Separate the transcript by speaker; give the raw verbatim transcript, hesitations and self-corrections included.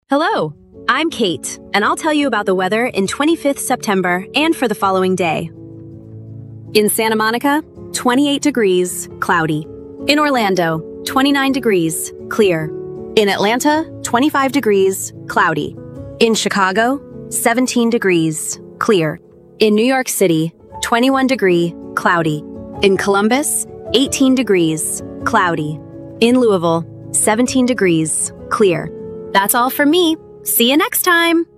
Speaker 1: Hello, I'm Kate, and I'll tell you about the weather in twenty-fifth September and for the following day. In Santa Monica, twenty-eight degrees, cloudy. In Orlando, twenty-nine degrees, clear. In Atlanta, twenty-five degrees, cloudy. In Chicago, seventeen degrees, clear. In New York City, twenty-one degree, cloudy. In Columbus, eighteen degrees, cloudy. In Louisville, seventeen degrees, clear. That's all from me. See you next time.